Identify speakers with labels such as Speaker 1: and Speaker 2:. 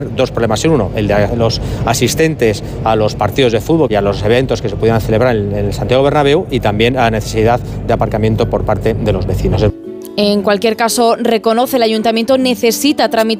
Speaker 1: Dos problemas en uno, el de los asistentes a los partidos de fútbol y a los eventos que se pudieran celebrar en el Santiago Bernabéu, y también a la necesidad de aparcamiento por parte de los vecinos.
Speaker 2: En cualquier caso, reconoce el ayuntamiento necesita tramitar